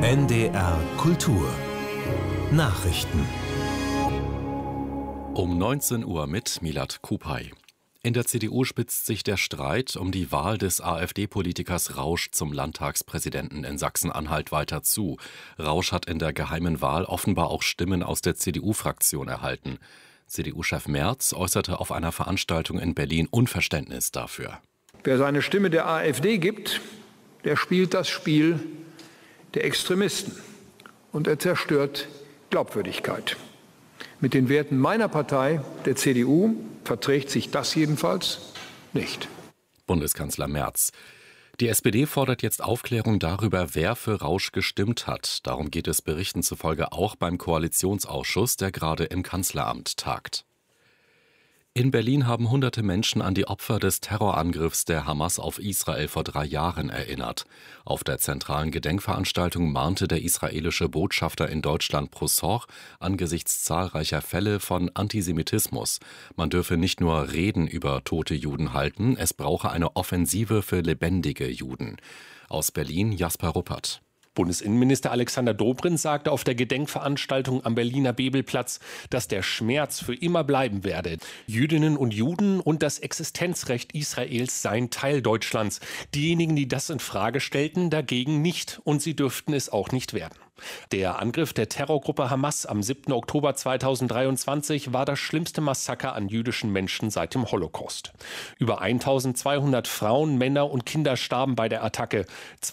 NDR Kultur Nachrichten um 19 Uhr mit Milad Kupay. In der CDU spitzt sich der Streit um die Wahl des AfD-Politikers Rausch zum Landtagspräsidenten in Sachsen-Anhalt weiter zu. Rausch hat in der geheimen Wahl offenbar auch Stimmen aus der CDU-Fraktion erhalten. CDU-Chef Merz äußerte auf einer Veranstaltung in Berlin Unverständnis dafür. Wer seine Stimme der AfD gibt, der spielt das Spiel der Extremisten und er zerstört Glaubwürdigkeit. Mit den Werten meiner Partei, der CDU, verträgt sich das jedenfalls nicht. Bundeskanzler Merz. Die SPD fordert jetzt Aufklärung darüber, wer für Rausch gestimmt hat. Darum geht es Berichten zufolge auch beim Koalitionsausschuss, der gerade im Kanzleramt tagt. In Berlin haben hunderte Menschen an die Opfer des Terrorangriffs der Hamas auf Israel vor 3 Jahren erinnert. Auf der zentralen Gedenkveranstaltung mahnte der israelische Botschafter in Deutschland Prosor angesichts zahlreicher Fälle von Antisemitismus. Man dürfe nicht nur Reden über tote Juden halten, es brauche eine Offensive für lebendige Juden. Aus Berlin Jasper Ruppert. Bundesinnenminister Alexander Dobrindt sagte auf der Gedenkveranstaltung am Berliner Bebelplatz, dass der Schmerz für immer bleiben werde. Jüdinnen und Juden und das Existenzrecht Israels seien Teil Deutschlands. Diejenigen, die das in Frage stellten, dagegen nicht, und sie dürften es auch nicht werden. Der Angriff der Terrorgruppe Hamas am 7. Oktober 2023 war das schlimmste Massaker an jüdischen Menschen seit dem Holocaust. Über 1200 Frauen, Männer und Kinder starben bei der Attacke.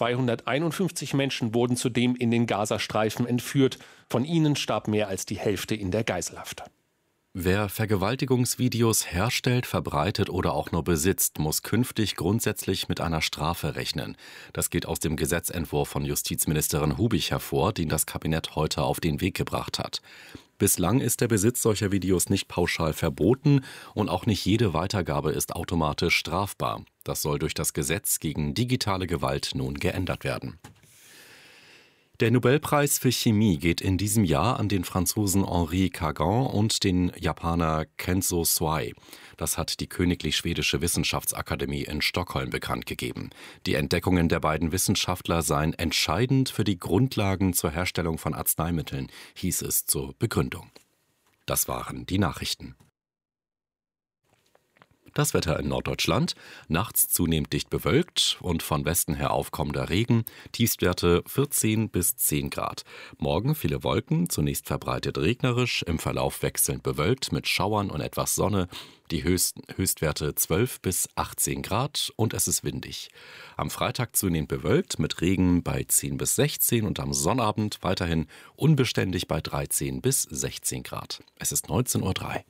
251 Menschen wurden zudem in den Gazastreifen entführt. Von ihnen starb mehr als die Hälfte in der Geiselhaft. Wer Vergewaltigungsvideos herstellt, verbreitet oder auch nur besitzt, muss künftig grundsätzlich mit einer Strafe rechnen. Das geht aus dem Gesetzentwurf von Justizministerin Hubich hervor, den das Kabinett heute auf den Weg gebracht hat. Bislang ist der Besitz solcher Videos nicht pauschal verboten und auch nicht jede Weitergabe ist automatisch strafbar. Das soll durch das Gesetz gegen digitale Gewalt nun geändert werden. Der Nobelpreis für Chemie geht in diesem Jahr an den Franzosen Henri Cagan und den Japaner Kenzo Swai. Das hat die Königlich Schwedische Wissenschaftsakademie in Stockholm bekannt gegeben. Die Entdeckungen der beiden Wissenschaftler seien entscheidend für die Grundlagen zur Herstellung von Arzneimitteln, hieß es zur Begründung. Das waren die Nachrichten. Das Wetter in Norddeutschland, nachts zunehmend dicht bewölkt und von Westen her aufkommender Regen, Tiefstwerte 14 bis 10 Grad. Morgen viele Wolken, zunächst verbreitet regnerisch, im Verlauf wechselnd bewölkt mit Schauern und etwas Sonne, die Höchstwerte 12 bis 18 Grad und es ist windig. Am Freitag zunehmend bewölkt mit Regen bei 10 bis 16 und am Sonnabend weiterhin unbeständig bei 13 bis 16 Grad. Es ist 19:03 Uhr.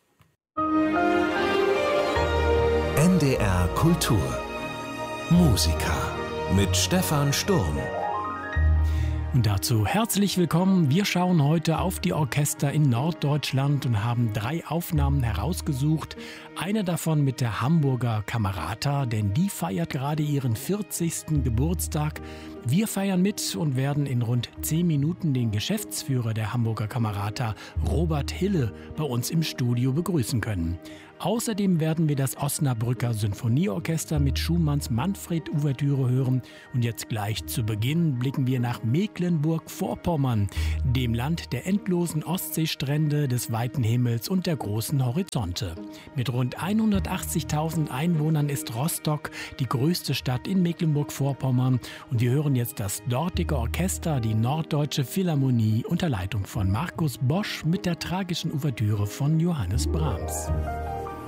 NDR Kultur Musiker mit Stefan Sturm. Und dazu herzlich willkommen. Wir schauen heute auf die Orchester in Norddeutschland und haben 3 Aufnahmen herausgesucht. Eine davon mit der Hamburger Camerata, denn die feiert gerade ihren 40. Geburtstag. Wir feiern mit und werden in rund 10 Minuten den Geschäftsführer der Hamburger Camerata, Robert Hille, bei uns im Studio begrüßen können. Außerdem werden wir das Osnabrücker Sinfonieorchester mit Schumanns Manfred-Ouvertüre hören. Und jetzt gleich zu Beginn blicken wir nach Mecklenburg-Vorpommern, dem Land der endlosen Ostseestrände, des weiten Himmels und der großen Horizonte. Mit rund 180.000 Einwohnern ist Rostock die größte Stadt in Mecklenburg-Vorpommern. Und wir hören jetzt das dortige Orchester, die Norddeutsche Philharmonie, unter Leitung von Markus Bosch mit der tragischen Ouvertüre von Johannes Brahms.